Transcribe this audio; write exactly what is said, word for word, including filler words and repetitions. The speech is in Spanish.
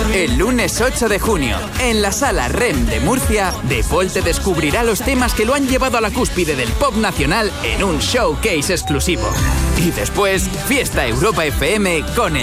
El lunes ocho de junio, en la Sala REM de Murcia, De Paul te descubrirá los temas que lo han llevado a la cúspide del pop nacional en un showcase exclusivo. Y después, Fiesta Europa F M con el